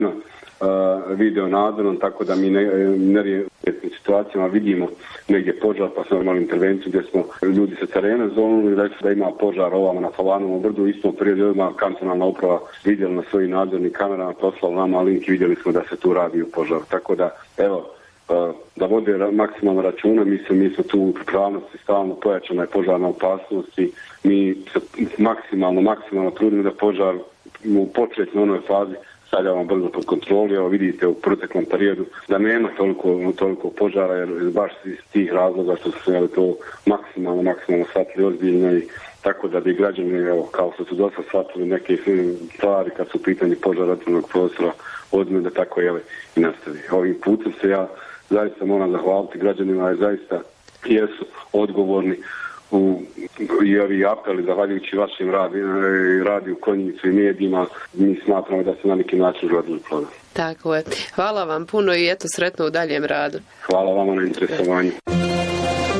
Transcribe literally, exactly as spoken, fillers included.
no, video nadzorom, tako da mi ne u situacijama vidimo negdje požar, pa smo imali intervenciju gdje smo ljudi sa terena zonuli, rekli da ima požar ovamo na Falanovom brdu, u istom periodu ima kantonalna uprava vidjela na svojim nadzornim kamerama, poslala nama link i vidjeli smo da se tu radi u požaru. Tako da, evo, da vode maksimalno računa, mislim, mi smo tu u pripravnosti, stalno pojačana je požarna opasnost i mi se maksimalno, maksimalno trudimo da požar u početnoj onoj fazi stavljamo brzo pod kontroli. Evo vidite u proteklom periodu da nema toliko, toliko požara, jer baš iz tih razloga što su se to maksimalno, maksimalno shvatili ozbiljno i tako da bi građani, evo, kao što su dosta shvatili neke stvari kad su u pitanju požara otvorenog prostora, ozbiljno da tako jeli i nastavi. Ovim putem se ja zaista moram zahvaliti građanima, jer zaista jesu odgovorni u, i ovi apeli, zahvaljujući vašim radiju, radiju Konjicu i medijima, mi smatramo da se na neki način želili plodom. Tako je. Hvala vam puno i eto sretno u daljem radu. Hvala vama na interesovanju.